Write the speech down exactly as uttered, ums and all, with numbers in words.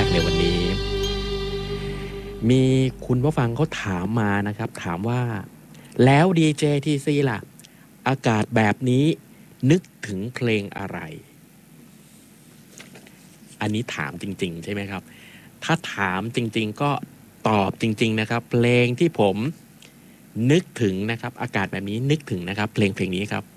กในวันนี้มีคุณผู้ฟังเขาถามมานะครับถามว่าแล้ว ดี เจ ที ซี ล่ะอากาศแบบนี้นึกถึงเพลงอะไรอันนี้ถามจริงๆใช่ไหมครับถ้าถามจริงๆก็ตอบจริงๆนะครับเพลงที่ผมนึกถึงนะครับอากาศแบบนี้นึกถึงนะครับเพลงเพลงนี้ครับ